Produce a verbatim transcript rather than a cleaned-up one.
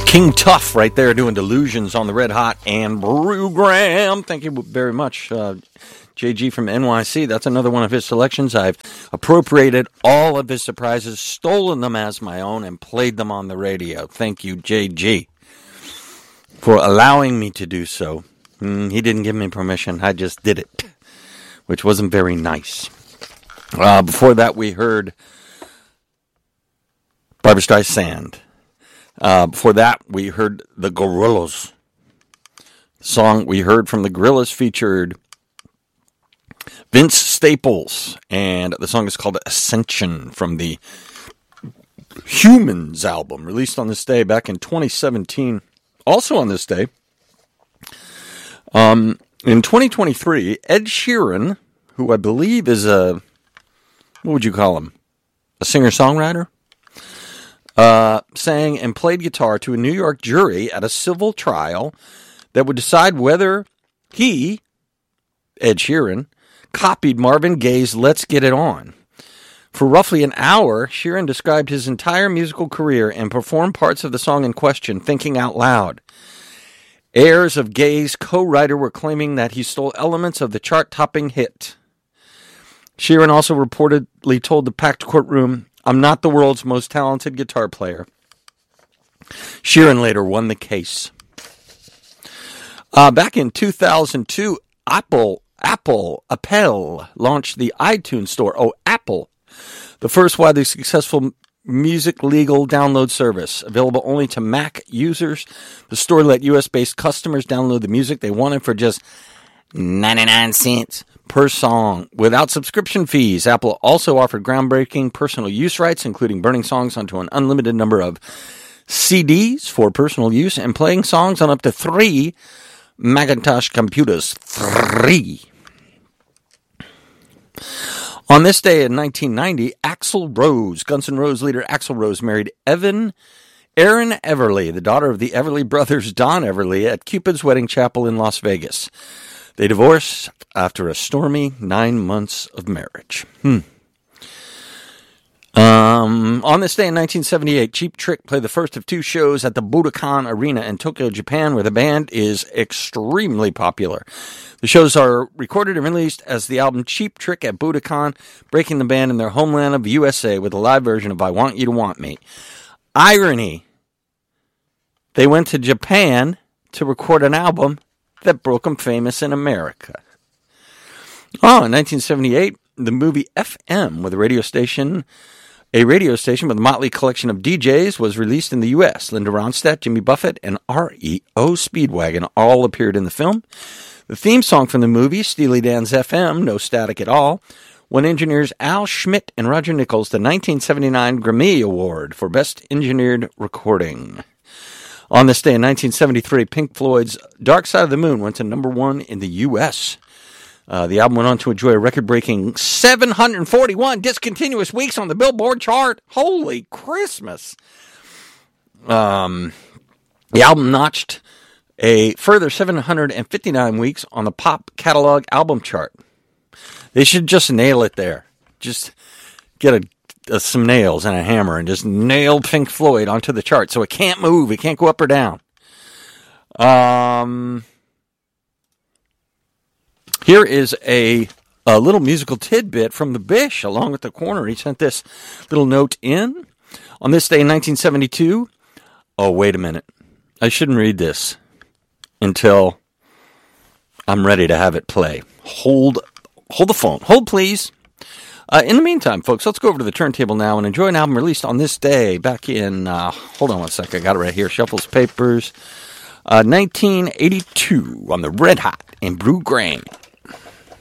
King Tuff right there doing Delusions on the Red Hot and Brew Graham. Thank you very much, uh, J G from N Y C. That's another one of his selections. I've appropriated all of his surprises, stolen them as my own, and played them on the radio. Thank you, J G, for allowing me to do so. Mm, he didn't give me permission. I just did it, which wasn't very nice. Uh, before that, we heard Barbra Streisand. Uh, before that, we heard the Gorillaz. The song we heard from the Gorillaz featured Vince Staples, and the song is called Ascension from the Humans album, released on this day back in twenty seventeen. Also on this day, um, in twenty twenty-three, Ed Sheeran, who I believe is a, what would you call him? A singer-songwriter? Uh, sang and played guitar to a New York jury at a civil trial that would decide whether he, Ed Sheeran, copied Marvin Gaye's Let's Get It On. For roughly an hour, Sheeran described his entire musical career and performed parts of the song in question, thinking out loud. Heirs of Gaye's co-writer were claiming that he stole elements of the chart-topping hit. Sheeran also reportedly told the packed courtroom, "I'm not the world's most talented guitar player." Sheeran later won the case. Uh, back in two thousand two, Apple, Apple, Apple launched the iTunes Store. Oh, Apple. The first widely successful music legal download service. Available only to Mac users. The store let U S-based customers download the music they wanted for just ninety-nine cents per song, without subscription fees. Apple also offered groundbreaking personal use rights, including burning songs onto an unlimited number of C Ds for personal use and playing songs on up to three Macintosh computers. Three. On this day in nineteen ninety, Axl Rose, Guns N' Roses leader Axl Rose, married Evan Erin Everly, the daughter of the Everly brothers Don Everly, at Cupid's Wedding Chapel in Las Vegas. They divorced after a stormy nine months of marriage. Hmm. Um, on this day in nineteen seventy-eight, Cheap Trick played the first of two shows at the Budokan Arena in Tokyo, Japan, where the band is extremely popular. The shows are recorded and released as the album Cheap Trick at Budokan, breaking the band in their homeland of the U S A with a live version of I Want You to Want Me. Irony. They went to Japan to record an album that broke them famous in America. Oh, in nineteen seventy-eight, the movie F M, with a radio station, a radio station with a motley collection of D Js, was released in the U S. Linda Ronstadt, Jimmy Buffett, and R E O Speedwagon all appeared in the film. The theme song from the movie, Steely Dan's F M, No Static at All, won engineers Al Schmidt and Roger Nichols the nineteen seventy-nine Grammy Award for Best Engineered Recording. On this day in nineteen seventy-three, Pink Floyd's Dark Side of the Moon went to number one in the U S. Uh, the album went on to enjoy a record-breaking seven hundred forty-one discontinuous weeks on the Billboard chart. Holy Christmas! Um, the album notched a further seven hundred fifty-nine weeks on the Pop Catalog album chart. They should just nail it there. Just get a Uh, some nails and a hammer and just nail Pink Floyd onto the chart so it can't move, it can't go up or down. Um, here is a, a little musical tidbit from the Bish along with the corner. He sent this little note in. On this day in nineteen seventy-two, oh, wait a minute. I shouldn't read this until I'm ready to have it play. Hold, hold the phone. Hold, please. Uh, in the meantime, folks, let's go over to the turntable now and enjoy an album released on this day back in, uh, hold on one sec, I got it right here, Shuffles Papers, uh, nineteen eighty-two on the Red Hot and Brew Graham.